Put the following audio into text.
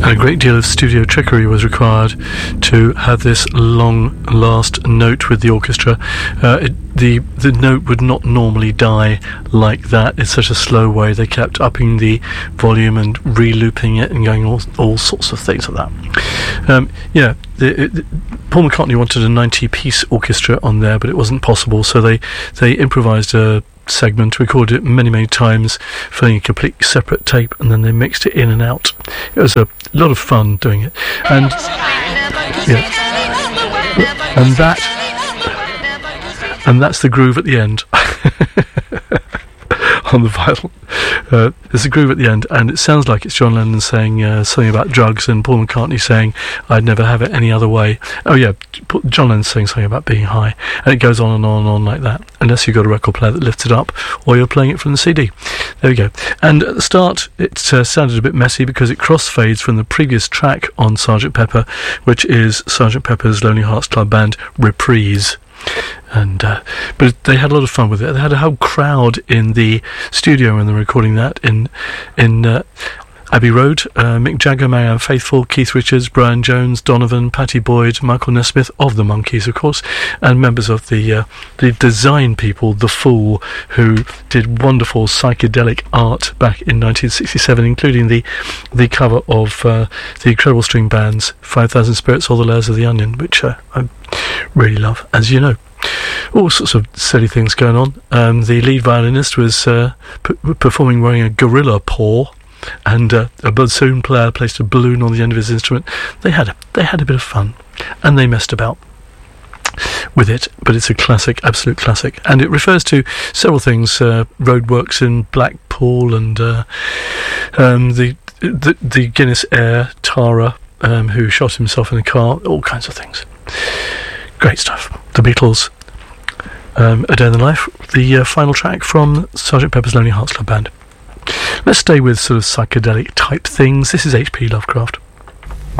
And a great deal of studio trickery was required to have this long last note with the orchestra. The note would not normally die like that. It's such a slow way. They kept upping the volume and re-looping it and going all sorts of things like that. Paul McCartney wanted a 90-piece orchestra on there, but it wasn't possible, so they improvised a segment, recorded it many times, filling a completely separate tape, and then they mixed it in and out. It was a lot of fun doing it, and that's the groove at the end. On the vinyl, there's a groove at the end, and it sounds like it's John Lennon saying something about drugs, and Paul McCartney saying, "I'd never have it any other way." Oh yeah, John Lennon's saying something about being high, and it goes on and on and on like that, unless you've got a record player that lifts it up, or you're playing it from the CD. There we go. And at the start, it sounded a bit messy because it crossfades from the previous track on Sgt. Pepper, which is Sgt. Pepper's Lonely Hearts Club Band Reprise. And but they had a lot of fun with it. They had a whole crowd in the studio when they were recording that in Abbey Road. Mick Jagger, Marianne Faithfull, Keith Richards, Brian Jones, Donovan, Pattie Boyd, Michael Nesmith of the Monkees, of course, and members of the design people, The Fool, who did wonderful psychedelic art back in 1967, including the cover of the Incredible String Band's 5,000 Spirits or the Layers of the Onion, which I really love, as you know. All sorts of silly things going on. The lead violinist was performing wearing a gorilla paw, and a bassoon player placed a balloon on the end of his instrument. They had a bit of fun, and they messed about with it, but it's a classic, absolute classic, and it refers to several things: roadworks in Blackpool, and the Guinness heir Tara, who shot himself in a car, all kinds of things. Great stuff. The Beatles, A Day in the Life, the final track from Sgt. Pepper's Lonely Hearts Club Band. Let's stay with sort of psychedelic type things. This is H.P. Lovecraft.